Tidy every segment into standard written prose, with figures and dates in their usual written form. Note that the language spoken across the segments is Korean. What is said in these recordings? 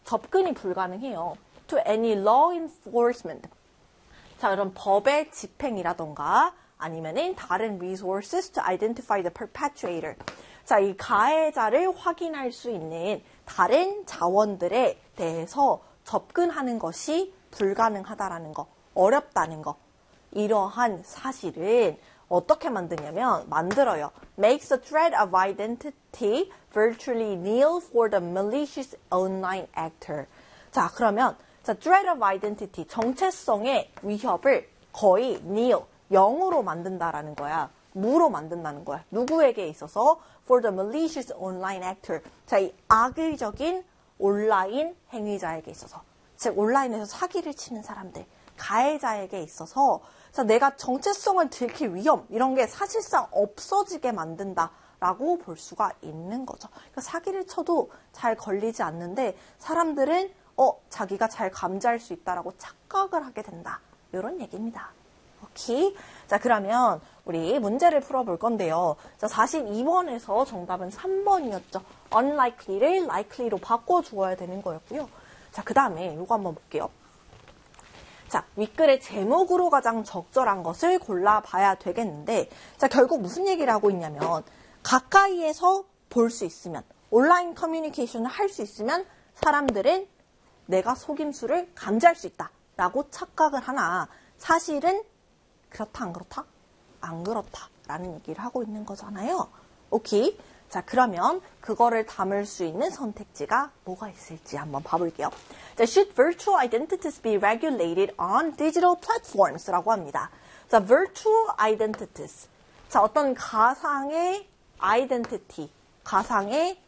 접근이 불가능해요. To any law enforcement. 자, 이런 법의 집행이라던가 아니면은 다른 resources to identify the perpetrator. 자, 이 가해자를 확인할 수 있는 다른 자원들에 대해서 접근하는 것이 불가능하다라는 거, 어렵다는 거. 이러한 사실은 어떻게 만들어요. Makes the threat of identity virtually nil for the malicious online actor. 자, 그러면 threat of identity, 정체성의 위협을 거의 nil, 0으로 만든다라는 거야. 무로 만든다는 거야. 누구에게 있어서? For the malicious online actor. 자, 이 악의적인 온라인 행위자에게 있어서. 즉, 온라인에서 사기를 치는 사람들, 가해자에게 있어서 자, 내가 정체성을 들킬 위험, 이런 게 사실상 없어지게 만든다라고 볼 수가 있는 거죠. 그러니까 사기를 쳐도 잘 걸리지 않는데 사람들은 자기가 잘 감지할 수 있다라고 착각을 하게 된다. 이런 얘기입니다. 오케이. 자, 그러면 우리 문제를 풀어볼 건데요. 자, 42번에서 정답은 3번이었죠. unlikely를 likely로 바꿔주어야 되는 거였고요. 자, 그 다음에 이거 한번 볼게요. 자, 윗글의 제목으로 가장 적절한 것을 골라봐야 되겠는데, 자, 결국 무슨 얘기를 하고 있냐면, 가까이에서 볼 수 있으면, 온라인 커뮤니케이션을 할 수 있으면, 사람들은 내가 속임수를 감지할 수 있다라고 착각을 하나, 사실은 그렇다, 안 그렇다? 안 그렇다라는 얘기를 하고 있는 거잖아요. 오케이. 자, 그러면 그거를 담을 수 있는 선택지가 뭐가 있을지 한번 봐볼게요. 자, should virtual identities be regulated on digital platforms? 라고 합니다. 자, virtual identities. 자, 어떤 가상의 identity, 가상의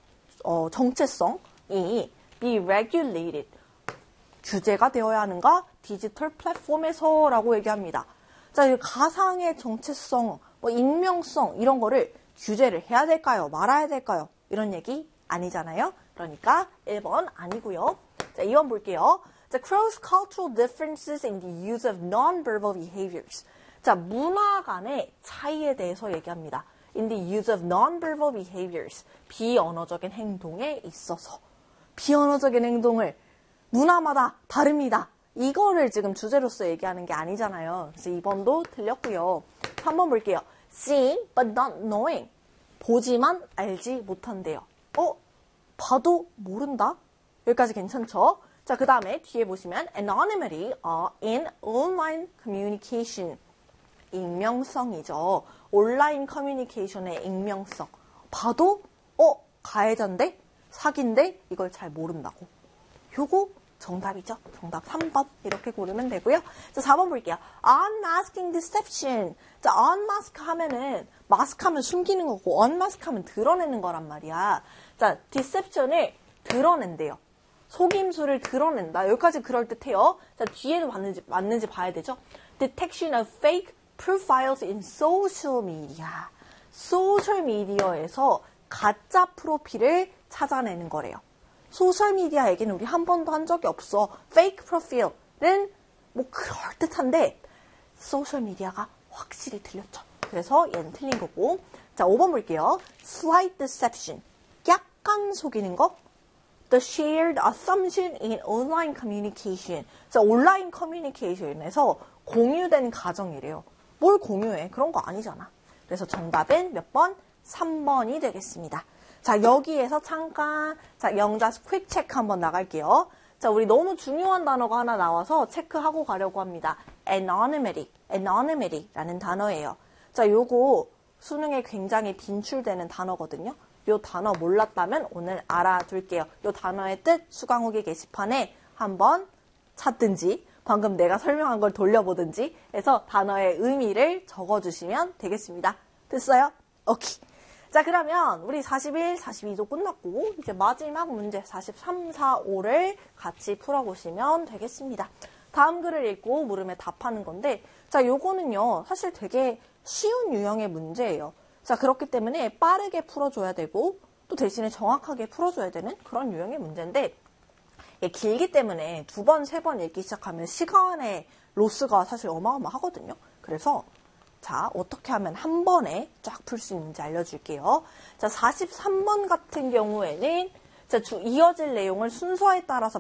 정체성이 be regulated. 규제가 되어야 하는가? 디지털 플랫폼에서 라고 얘기합니다. 자, 이 가상의 정체성, 익명성 이런 거를 규제를 해야 될까요? 말아야 될까요? 이런 얘기 아니잖아요. 그러니까 1번 아니고요. 자, 2번 볼게요. 자, cross-cultural differences in the use of non-verbal behaviors. 자, 문화 간의 차이에 대해서 얘기합니다. In the use of non-verbal behaviors. 비언어적인 행동에 있어서. 비언어적인 행동을 문화마다 다릅니다. 이거를 지금 주제로서 얘기하는 게 아니잖아요. 그래서 2번도 틀렸고요. 3번 볼게요. Seeing but not knowing. 보지만 알지 못한대요. 봐도 모른다? 여기까지 괜찮죠? 자, 그 다음에 뒤에 보시면 anonymity in online communication. 익명성이죠. 온라인 커뮤니케이션의 익명성. 봐도 가해자인데? 사기인데? 이걸 잘 모른다고. 요거 정답이죠. 정답 3번 이렇게 고르면 되고요. 자, 4번 볼게요. Unmasking deception. 자, unmask 하면은 마스크 하면 숨기는 거고 unmask 하면 드러내는 거란 말이야. 자, deception을 드러낸대요. 속임수를 드러낸다. 여기까지 그럴듯해요. 자, 뒤에도 맞는지 봐야 되죠. Detection of fake profiles in social media. 소셜미디어에서 가짜 프로필을 찾아내는 거래요. 소셜미디어 얘기는 우리 한 번도 한 적이 없어. 페이크 프로필은 뭐 그럴듯한데 소셜미디어가 확실히 틀렸죠. 그래서 얘는 틀린 거고. 자, 5번 볼게요. Slight deception. 약간 속이는 거. The shared assumption in online communication. 자, 온라인 커뮤니케이션에서 공유된 가정이래요. 뭘 공유해? 그런 거 아니잖아. 그래서 정답은 몇 번? 3번이 되겠습니다. 자, 여기에서 잠깐, 자, 영자 퀵 체크 한번 나갈게요. 자, 우리 너무 중요한 단어가 하나 나와서 체크하고 가려고 합니다. anonymity라는 단어예요. 자, 요거 수능에 굉장히 빈출되는 단어거든요. 요 단어 몰랐다면 오늘 알아둘게요. 요 단어의 뜻 수강후기 게시판에 한번 찾든지 방금 내가 설명한 걸 돌려보든지 해서 단어의 의미를 적어주시면 되겠습니다. 됐어요? 오케이. 자, 그러면 우리 41, 42도 끝났고 이제 마지막 문제 43, 4, 5를 같이 풀어보시면 되겠습니다. 다음 글을 읽고 물음에 답하는 건데 자, 요거는요 사실 되게 쉬운 유형의 문제예요. 자, 그렇기 때문에 빠르게 풀어줘야 되고 또 대신에 정확하게 풀어줘야 되는 그런 유형의 문제인데 길기 때문에 2번, 3번 읽기 시작하면 시간의 로스가 사실 어마어마하거든요. 그래서 자, 어떻게 하면 한 번에 쫙 풀 수 있는지 알려줄게요. 자, 43번 같은 경우에는 자, 이어질 내용을 순서에 따라서